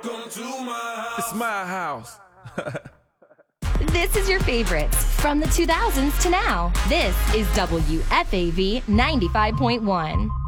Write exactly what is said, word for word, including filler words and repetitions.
Welcome to my house. It's my house. This is your favorites from the two thousands to now. This is W F A V ninety-five point one.